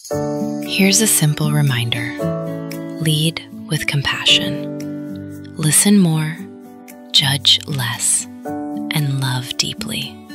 Here's a simple reminder. Lead with compassion. Listen more, judge less, and love deeply.